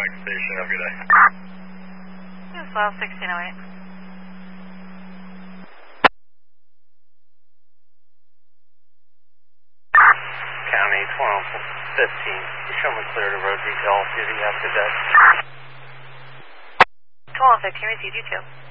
Mike Station. Have a good day. As well, 1608. County 1215. You show me clear to road detail. Did you have a good day? 1215, receive you too.